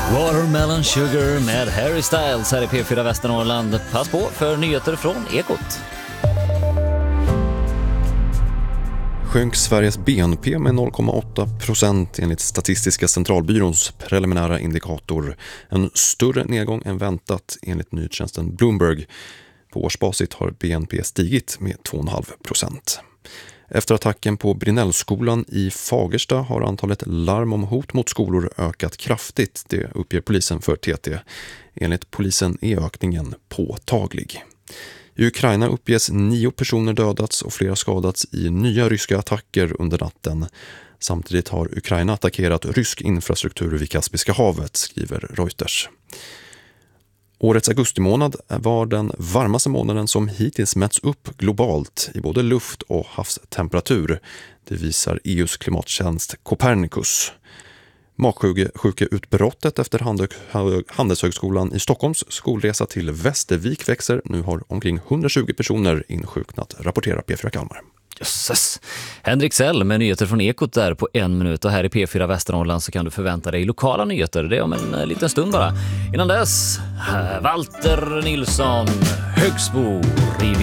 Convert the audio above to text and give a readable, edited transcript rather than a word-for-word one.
Watermelon Sugar med Harry Styles här i P4 Västernorrland. Pass på för nyheter från Ekot. Sjönk Sveriges BNP med 0,8% enligt Statistiska centralbyråns preliminära indikator. En större nedgång än väntat enligt nyhetstjänsten Bloomberg. På årsbasis har BNP stigit med 2,5%. Efter attacken på Brinnellskolan i Fagersta har antalet larm om hot mot skolor ökat kraftigt, det uppger polisen för TT. Enligt polisen är ökningen påtaglig. I Ukraina uppges 9 personer dödats och flera skadats i nya ryska attacker under natten. Samtidigt har Ukraina attackerat rysk infrastruktur vid Kaspiska havet, skriver Reuters. Årets augustimånad var den varmaste månaden som hittills mätts upp globalt i både luft- och havstemperatur. Det visar EUs klimattjänst Copernicus. Magsjukeutbrottet efter Handelshögskolan i Stockholms skolresa till Västervik växer. Nu har omkring 120 personer insjuknat, rapporterar P4 Kalmar. Jösses. Henrik Sell med nyheter från Ekot där på 1 minut. Och här i P4 Västernorrland så kan du förvänta dig lokala nyheter. Det är om en liten stund bara. Innan dess, Walter Nilsson, Högsbo,